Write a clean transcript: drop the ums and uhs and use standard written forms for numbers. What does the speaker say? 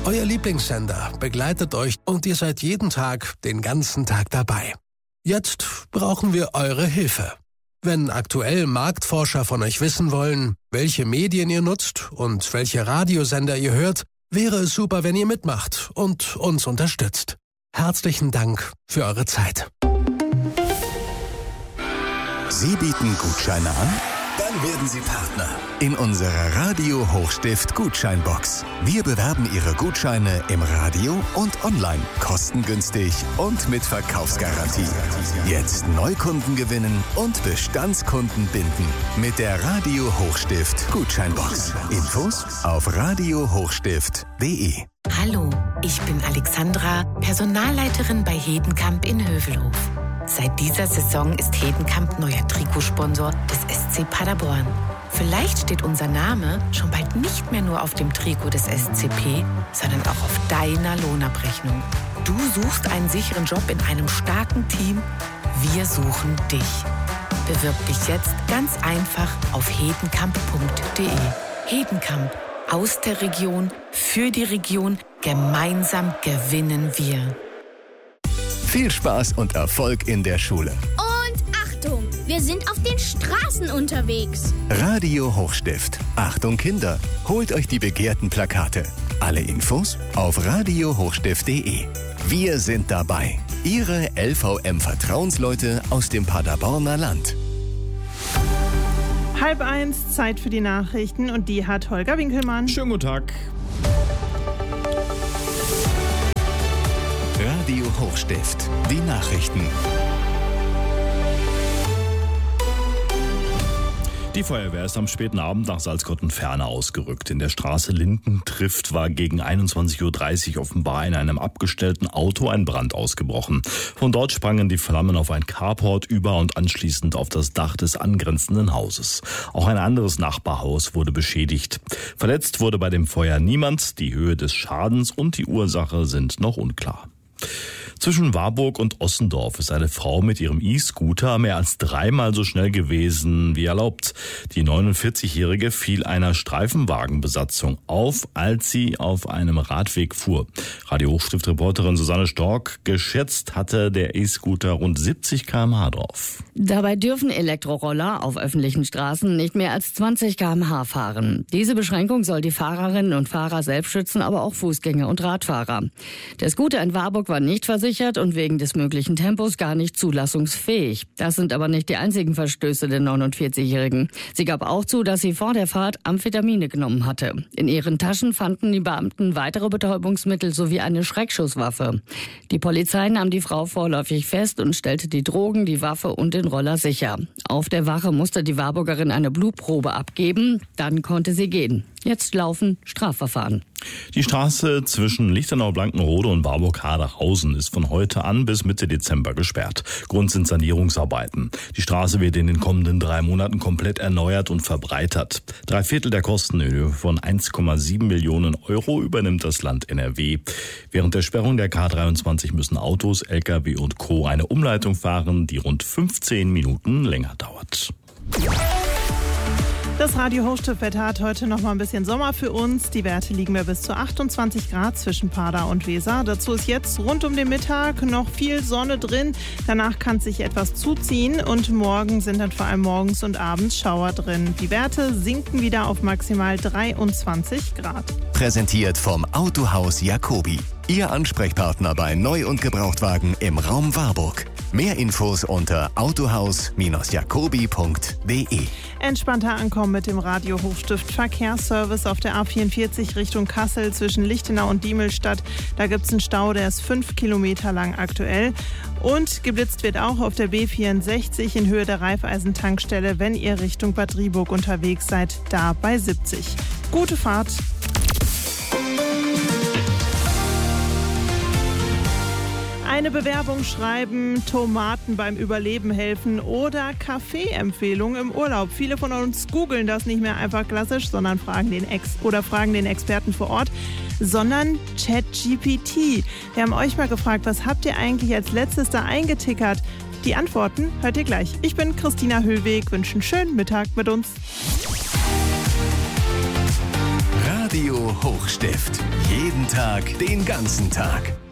Euer Lieblingssender begleitet euch und ihr seid jeden Tag, den ganzen Tag dabei. Jetzt brauchen wir eure Hilfe. Wenn aktuell Marktforscher von euch wissen wollen, welche Medien ihr nutzt und welche Radiosender ihr hört, wäre es super, wenn ihr mitmacht und uns unterstützt. Herzlichen Dank für eure Zeit. Sie bieten Gutscheine an? Dann werden Sie Partner in unserer Radio Hochstift Gutscheinbox. Wir bewerben Ihre Gutscheine im Radio und online, kostengünstig und mit Verkaufsgarantie. Jetzt Neukunden gewinnen und Bestandskunden binden mit der Radio Hochstift Gutscheinbox. Infos auf radiohochstift.de. Hallo, ich bin Alexandra, Personalleiterin bei Hedenkamp in Hövelhof. Seit dieser Saison ist Hedenkamp neuer Trikotsponsor des SC Paderborn. Vielleicht steht unser Name schon bald nicht mehr nur auf dem Trikot des SCP, sondern auch auf deiner Lohnabrechnung. Du suchst einen sicheren Job in einem starken Team. Wir suchen dich. Bewirb dich jetzt ganz einfach auf hedenkamp.de. Hedenkamp. Aus der Region, für die Region, gemeinsam gewinnen wir. Viel Spaß und Erfolg in der Schule. Und Achtung, wir sind auf den Straßen unterwegs. Radio Hochstift. Achtung Kinder, holt euch die begehrten Plakate. Alle Infos auf radiohochstift.de. Wir sind dabei. Ihre LVM-Vertrauensleute aus dem Paderborner Land. 12:30, Zeit für die Nachrichten und die hat Holger Winkelmann. Schönen guten Tag. Radio Hochstift, die Nachrichten. Die Feuerwehr ist am späten Abend nach Salzgotten-Ferne ausgerückt. In der Straße Linden-Trift war gegen 21:30 Uhr offenbar in einem abgestellten Auto ein Brand ausgebrochen. Von dort sprangen die Flammen auf ein Carport über und anschließend auf das Dach des angrenzenden Hauses. Auch ein anderes Nachbarhaus wurde beschädigt. Verletzt wurde bei dem Feuer niemand. Die Höhe des Schadens und die Ursache sind noch unklar. Zwischen Warburg und Ossendorf ist eine Frau mit ihrem E-Scooter mehr als 3-mal so schnell gewesen wie erlaubt. Die 49-Jährige fiel einer Streifenwagenbesatzung auf, als sie auf einem Radweg fuhr. Radio Hochstift-Reporterin Susanne Stork: Geschätzt hatte der E-Scooter rund 70 km/h drauf. Dabei dürfen Elektroroller auf öffentlichen Straßen nicht mehr als 20 km/h fahren. Diese Beschränkung soll die Fahrerinnen und Fahrer selbst schützen, aber auch Fußgänger und Radfahrer. Der Scooter in Warburg war nicht versichert und wegen des möglichen Tempos gar nicht zulassungsfähig. Das sind aber nicht die einzigen Verstöße der 49-Jährigen. Sie gab auch zu, dass sie vor der Fahrt Amphetamine genommen hatte. In ihren Taschen fanden die Beamten weitere Betäubungsmittel sowie eine Schreckschusswaffe. Die Polizei nahm die Frau vorläufig fest und stellte die Drogen, die Waffe und den Roller sicher. Auf der Wache musste die Warburgerin eine Blutprobe abgeben, dann konnte sie gehen. Jetzt laufen Strafverfahren. Die Straße zwischen Lichtenau-Blankenrode und Warburg-Haderhausen ist von heute an bis Mitte Dezember gesperrt. Grund sind Sanierungsarbeiten. Die Straße wird in den kommenden 3 Monaten komplett erneuert und verbreitert. 3/4 der Kosten in Höhe von 1,7 Millionen Euro übernimmt das Land NRW. Während der Sperrung der K23 müssen Autos, Lkw und Co. eine Umleitung fahren, die rund 15 Minuten länger dauert. Das Radio Hochstift-Wetter hat heute noch mal ein bisschen Sommer für uns. Die Werte liegen bei bis zu 28 Grad zwischen Pader und Weser. Dazu ist jetzt rund um den Mittag noch viel Sonne drin. Danach kann es sich etwas zuziehen und morgen sind dann vor allem morgens und abends Schauer drin. Die Werte sinken wieder auf maximal 23 Grad. Präsentiert vom Autohaus Jacobi. Ihr Ansprechpartner bei Neu- und Gebrauchtwagen im Raum Warburg. Mehr Infos unter autohaus-jacobi.de. Entspannter ankommen mit dem Radio Hochstift Verkehrsservice auf der A44 Richtung Kassel zwischen Lichtenau und Diemelstadt. Da gibt es einen Stau, der ist 5 Kilometer lang aktuell. Und geblitzt wird auch auf der B64 in Höhe der Raiffeisen-Tankstelle, wenn ihr Richtung Bad Driburg unterwegs seid, da bei 70. Gute Fahrt! Eine Bewerbung schreiben, Tomaten beim Überleben helfen oder Kaffeeempfehlungen im Urlaub. Viele von uns googeln das nicht mehr einfach klassisch, sondern fragen den Experten vor Ort, sondern ChatGPT. Wir haben euch mal gefragt, was habt ihr eigentlich als letztes da eingetickert? Die Antworten hört ihr gleich. Ich bin Christina Höhlweg, wünsche einen schönen Mittag mit uns. Radio Radio Hochstift. Jeden Tag, den ganzen Tag.